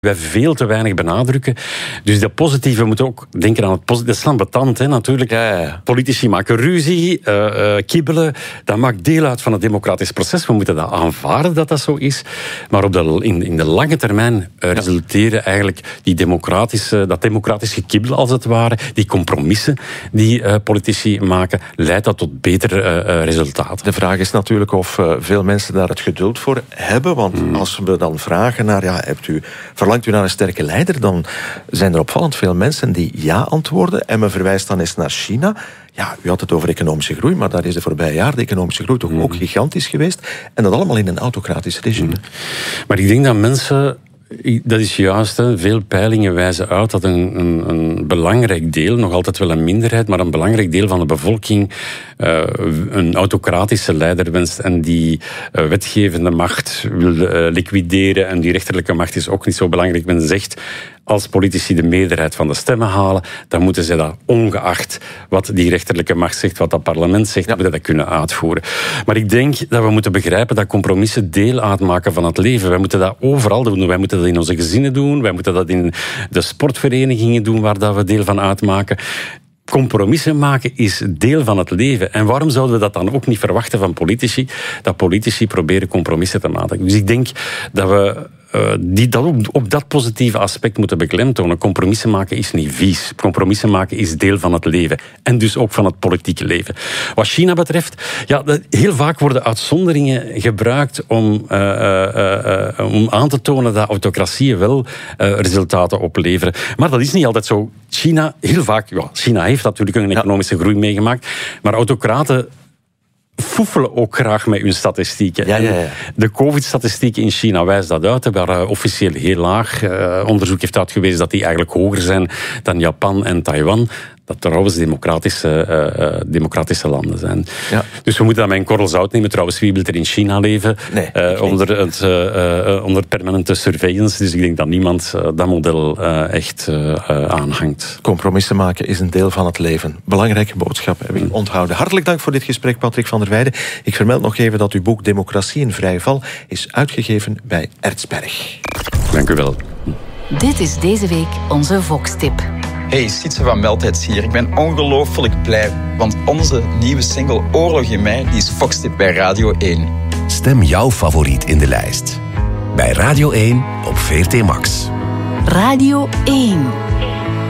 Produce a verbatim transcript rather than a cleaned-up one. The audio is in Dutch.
wij veel te weinig benadrukken. Dus dat positieve, we moeten ook denken aan het positieve. Dat is ambetant, hè, natuurlijk. Ja, ja. Politici maken ruzie, uh, uh, kibbelen. Dat maakt deel uit van het democratisch proces. We moeten dat aanvaarden dat dat zo is. Maar op de, in, in de lange termijn uh, resulteren eigenlijk die democratische, dat democratische kibbelen, als het ware, die compromissen die uh, politici maken, leidt dat tot betere uh, uh, resultaten. De vraag is natuurlijk of uh, veel mensen daar het geduld voor hebben. Want hmm. als we dan vragen naar, ja, hebt u, verlangt u naar een sterke leider, dan zijn er opvallend veel mensen die ja antwoorden. En men verwijst dan eens naar China. Ja, u had het over economische groei, maar daar is de voorbije jaren de economische groei toch hmm. ook gigantisch geweest. En dat allemaal in een autocratisch regime. Hmm. Maar ik denk dat mensen... Dat is juist, hè. Veel peilingen wijzen uit dat een, een, een belangrijk deel, nog altijd wel een minderheid, maar een belangrijk deel van de bevolking uh, een autocratische leider wenst en die uh, wetgevende macht wil uh, liquideren en die rechterlijke macht is ook niet zo belangrijk. Men zegt, als politici de meerderheid van de stemmen halen, dan moeten ze dat ongeacht wat die rechterlijke macht zegt, wat dat parlement zegt, ja. moeten dat kunnen uitvoeren. Maar ik denk dat we moeten begrijpen dat compromissen deel uitmaken van het leven. Wij moeten dat overal doen. Wij moeten dat in onze gezinnen doen. Wij moeten dat in de sportverenigingen doen waar dat we deel van uitmaken. Compromissen maken is deel van het leven. En waarom zouden we dat dan ook niet verwachten van politici? Dat politici proberen compromissen te maken. Dus ik denk dat we uh, die, dat op, op dat positieve aspect moeten beklemtonen. Compromissen maken is niet vies. Compromissen maken is deel van het leven. En dus ook van het politieke leven. Wat China betreft, ja, heel vaak worden uitzonderingen gebruikt om, uh, uh, uh, om aan te tonen dat autocratieën wel uh, resultaten opleveren. Maar dat is niet altijd zo. China, heel vaak, ja, China heeft natuurlijk een economische groei meegemaakt, maar autocraten foefelen ook graag met hun statistieken. Ja, ja, ja. De COVID-statistieken in China wijzen dat uit, waar officieel heel laag. Uh, onderzoek heeft uitgewezen dat die eigenlijk hoger zijn dan Japan en Taiwan. Dat trouwens democratische, uh, uh, democratische landen zijn. Ja. Dus we moeten dat met een korrel zout nemen. Trouwens, wie wil er in China leven? Nee, uh, onder, het, uh, uh, onder permanente surveillance. Dus ik denk dat niemand uh, dat model uh, echt uh, uh, aanhangt. Compromissen maken is een deel van het leven. Belangrijke boodschap heb ik onthouden. Hartelijk dank voor dit gesprek, Patrick van der Weijden. Ik vermeld nog even dat uw boek Democratie in vrije val is uitgegeven bij Erzberg. Dank u wel. Dit is deze week onze Vox-tip. Hey, Sietse van Veldheids hier. Ik ben ongelooflijk blij, want onze nieuwe single Oorlog in mij die is Vox-tip bij Radio één. Stem jouw favoriet in de lijst. Bij Radio één op V R T Max. Radio één.